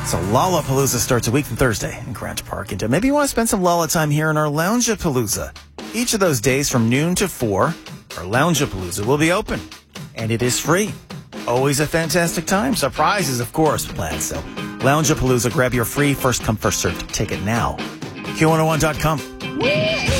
So Lollapalooza starts a week from Thursday in Grant Park. And maybe you want to spend some Lolla time here in our Loungeapalooza. Each of those days from noon to 4, our Loungeapalooza will be open. And it is free. Always a fantastic time. Surprises, of course, planned. So Loungeapalooza, grab your free first come, first served ticket now. Q101.com.